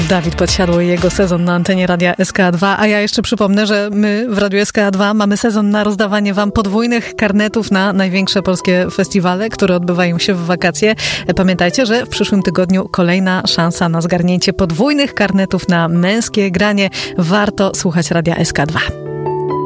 Dawid Podsiadło i jego sezon na antenie Radia SK2, a ja jeszcze przypomnę, że my w Radiu SK2 mamy sezon na rozdawanie wam podwójnych karnetów na największe polskie festiwale, które odbywają się w wakacje. Pamiętajcie, że w przyszłym tygodniu kolejna szansa na zgarnięcie podwójnych karnetów na męskie granie. Warto słuchać Radia SK2.